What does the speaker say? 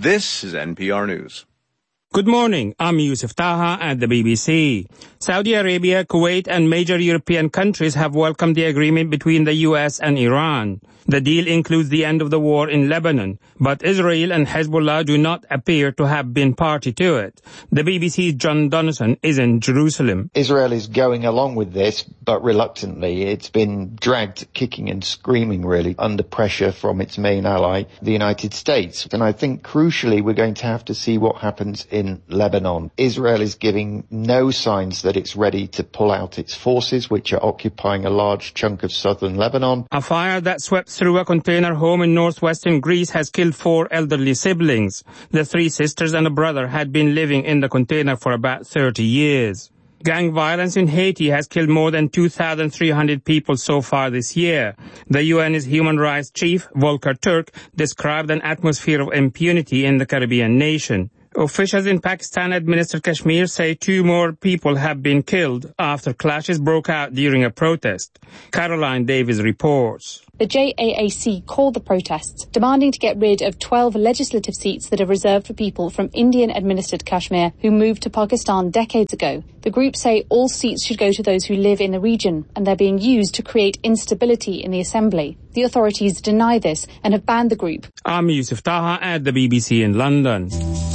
This is NPR News. Good morning. I'm Yusuf Taha at the BBC. Saudi Arabia, Kuwait and major European countries have welcomed the agreement between the US and Iran. The deal includes the end of the war in Lebanon, but Israel and Hezbollah do not appear to have been party to it. The BBC's John Donison is in Jerusalem. Israel is going along with this, but reluctantly. It's been dragged kicking and screaming, really, under pressure from its main ally, the United States. And I think, crucially, we're going to have to see what happens in Lebanon. Israel is giving no signs that it's ready to pull out its forces, which are occupying a large chunk of southern Lebanon. A fire that swept through a container home in northwestern Greece has killed 4 elderly siblings. The 3 sisters and a brother had been living in the container for about 30 years. Gang violence in Haiti has killed more than 2,300 people so far this year. The UN's human rights chief, Volker Turk, described an atmosphere of impunity in the Caribbean nation. Officials in Pakistan administered Kashmir say 2 more people have been killed after clashes broke out during a protest. Caroline Davis reports. The JAAC called the protests, demanding to get rid of 12 legislative seats that are reserved for people from Indian-administered Kashmir who moved to Pakistan decades ago. The group say all seats should go to those who live in the region, and they're being used to create instability in the assembly. The authorities deny this and have banned the group. I'm Yusuf Taha at the BBC in London.